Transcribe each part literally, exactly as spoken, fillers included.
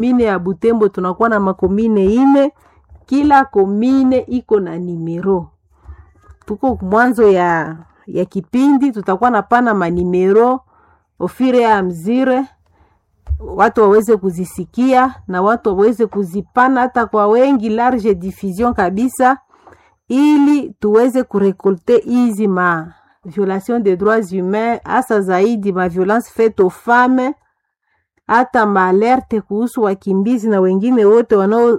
Mine ya Butembo tunakuwa na makomine ine, kila komine iko na nimero. Tuko mwanzo ya ya kipindi tutakuwa na pana manimero ofire ya mzire, watu waweze kuzisikia na watu waweze kuzipana hata kwa wengi, large diffusion kabisa, ili tuweze kurekolte hizi ma violation des droits humains, hasa zaidi ma violence faite aux femmes, hata maalerte kuhusu wakimbizi na wengine wote wanao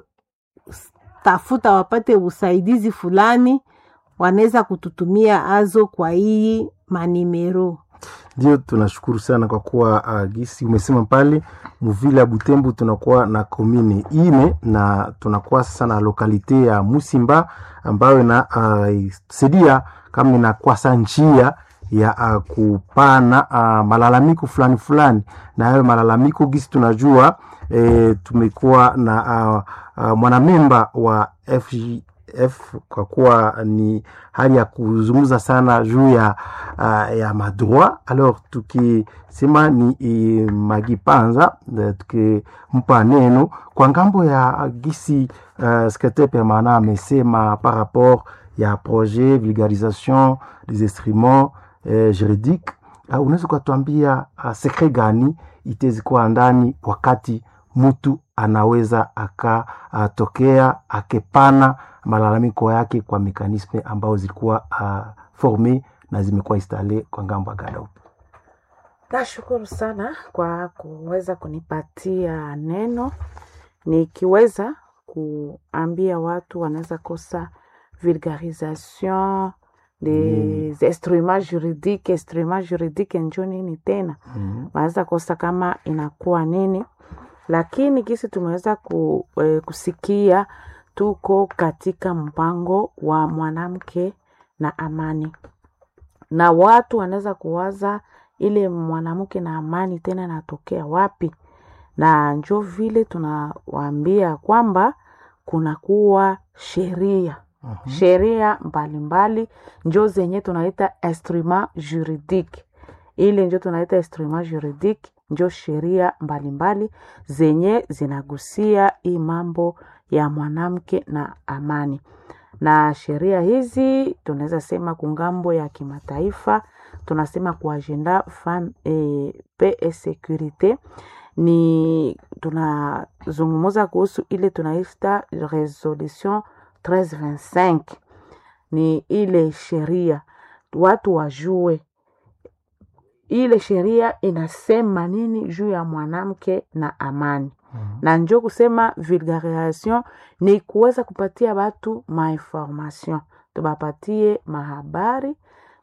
tafuta wapate usaidizi fulani, wanaweza kututumia azo kwa hii manimero. Ndio, tunashukuru sana kwa kuwa uh, gisi umesema pale muvile ya Butembo tunakuwa na komine ine na tunakuwa sasa na lokalite ya Musimba ambayo na uh, sedia kama inakuwa sanjia ya uh, kupana uh, malalamiko fulani fulani, na hayo malalamiko gisi tunajua eh, tumekuwa na uh, uh, mwanamemba wa F G F kwa kuwa ni hali ya kuzungumza sana juu ya uh, ya madroit. Alors tukisema ni uh, Magipanza, tukimpa neno kwa ngambo ya gisi uh, secrétaire permanent amesema par rapport ya projet vulgarisation des instruments uh, juridiques. Uh, unaweza kutuambia uh, secret gani itezikuwa ndani wakati mtu anaweza akatokea uh, akepana malalamiko yake kwa mekanisme ambao zilikuwa uh, forme na zimekuwa installe kwa ngambo ya Gadope? Nashukuru sana kwa kuweza kunipatia neno. Nikiweza kuambia watu wanaweza kosa vulgarisation des mm. instruments juridiques. Instruments juridiques njo nini tena? Mm. Wanaweza kosa kama inakuwa nini, lakini kisi tumeweza ku, e, kusikia tuko katika mpango wa mwanamke na amani, na watu wanaweza kuwaza ile mwanamke na amani tena natokea wapi, na njo vile tunawaambia kwamba kuna kuwa sheria uh-huh. sheria mbalimbali njo zenye tunaita instrument juridique. Ile njo tunaita instrument juridique, njo sheria mbalimbali zenye zinagusia hii mambo ya mwanamke na amani. Na sheria hizi tunaweza sema kungambo ya kimataifa, tunasema kwa agenda femme et paix et sécurité, ni tunazungumza kuhusu ile tunaita resolution treize vingt-cinq. Ni ile sheria watu wajue ile sheria inasema nini juu ya mwanamke na amani. Mm-hmm. Na njo kusema vulgarisation ni kuweza kupatia watu mainformation, tubapatie mahabari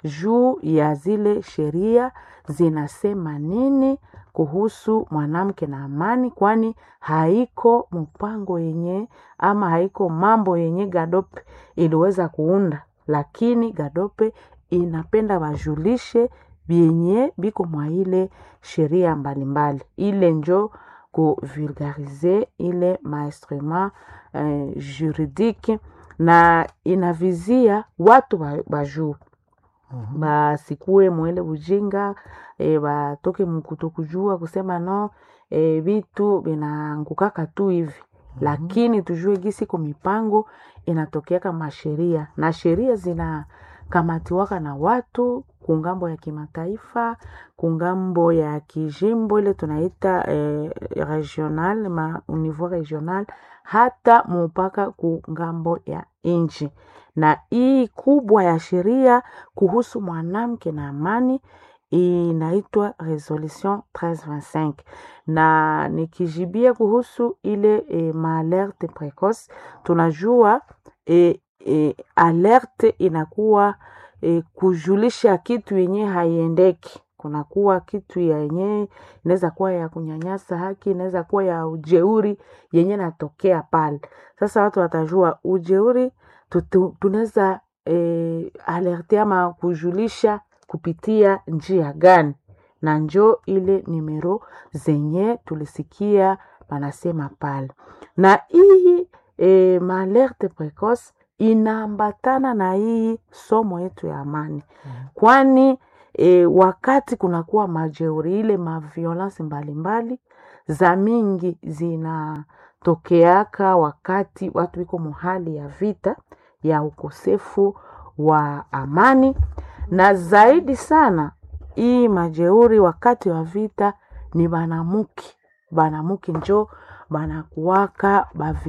juu ya zile sheria zinasema nini kuhusu mwanamke na amani, kwani haiko mpango yenye ama haiko mambo yenye Gadope iliweza kuunda, lakini Gadope inapenda wajulishe bienye biko mwa ile sheria mbalimbali. Ile njo ku vulgariser ile instrument uh, juridique, na inavizia watu bajuu uh-huh. basikue mwele ujinga e, batoke mkutokujua kusema no e, vitu binangukaka tu hivi uh-huh. Lakini tujue gisi kwa mipango inatokea kama sheria, na sheria zina kamatiwaka na watu kungambo ya kimataifa, kungambo ya kijimbo ile tunaita eh, regional, ma niveau regional, hata mpaka kungambo ya inchi. Na hii kubwa ya sheria kuhusu mwanamke na amani inaitwa resolution treize vingt-cinq. Na nikijibia kuhusu ile eh, maalerte precoce, tunajua eh, E, alerte inakuwa e, kujulisha kitu yenye haiendeki. Kuna kuwa kitu yenye inaweza kuwa ya kunyanyasa haki, inaweza kuwa ya ujeuri yenye natokea pale. Sasa watu watajua ujeuri tunaweza e, alerte ama kujulisha kupitia njia gani, na njo ile nimero zenye tulisikia wanasema pale. Na hii e, maalerte precoce inaambatana na hii somo yetu ya amani. Mm-hmm. Kwani e, wakati kunakuwa majeuri ile ma violence mbalimbali za mingi zinatokeaka wakati watu wiko muhali ya vita, ya ukosefu wa amani. Na zaidi sana hii majeuri wakati wa vita ni banamuki. Banamuki njo banakuwaka bavi